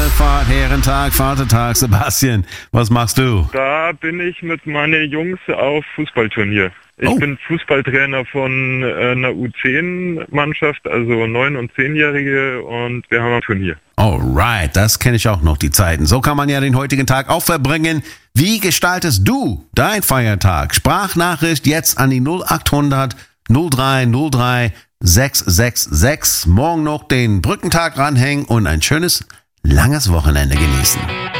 Himmelfahrt, Herrentag, Vatertag. Sebastian, was machst du? Da bin ich mit meinen Jungs auf Fußballturnier. Ich bin Fußballtrainer von einer U10-Mannschaft, also 9- und 10-Jährige, und wir haben ein Turnier. Alright, das kenne ich auch noch, die Zeiten. So kann man ja den heutigen Tag auch verbringen. Wie gestaltest du dein Feiertag? Sprachnachricht jetzt an die 0800 0303 666. Morgen noch den Brückentag ranhängen und ein schönes, langes Wochenende genießen.